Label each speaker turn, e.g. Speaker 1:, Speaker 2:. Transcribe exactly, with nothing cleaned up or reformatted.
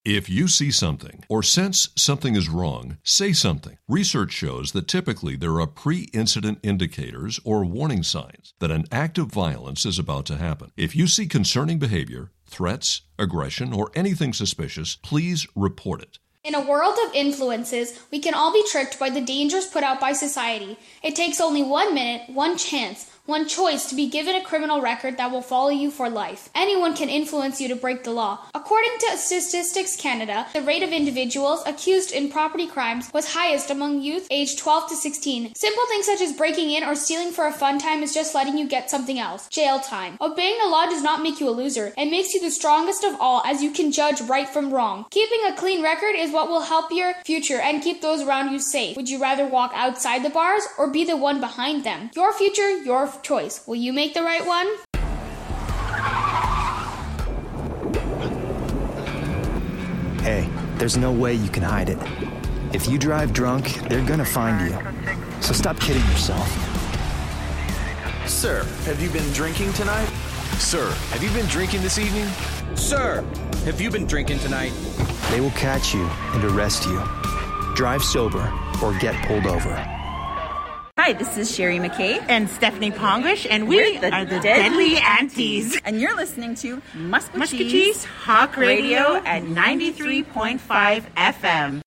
Speaker 1: If you see something or sense something is wrong, say something. Research shows that typically there are pre-incident indicators or warning signs that an act of violence is about to happen. If you see concerning behavior, threats, aggression, or anything suspicious, please report it.
Speaker 2: In a world of influences, we can all be tricked by the dangers put out by society. It takes only one minute, one chance, one choice to be given a criminal record that will follow you for life. Anyone can influence you to break the law. According to Statistics Canada, the rate of individuals accused in property crimes was highest among youth aged twelve to sixteen. Simple things such as breaking in or stealing for a fun time is just letting you get something else. Jail time. Obeying the law does not make you a loser. It makes you the strongest of all, as you can judge right from wrong. Keeping a clean record is what will help your future and keep those around you safe. Would you rather walk outside the bars or be the one behind them? Your future, your choice. Will you make the right one?
Speaker 3: Hey, there's no way you can hide it. If you drive drunk, they're gonna find you. So stop kidding yourself.
Speaker 4: Sir, have you been drinking tonight?
Speaker 5: Sir, have you been drinking this evening?
Speaker 6: Sir, have you been drinking tonight?
Speaker 3: They will catch you and arrest you. Drive sober or get pulled over.
Speaker 7: Hi, this is Sherry McKay
Speaker 8: and Stephanie Pongish, and we
Speaker 7: We're the
Speaker 8: are the
Speaker 7: Deadly,
Speaker 8: Deadly Aunties.
Speaker 7: And you're listening to Muscatine
Speaker 8: Muscatine Hawk Radio at ninety-three point five F M.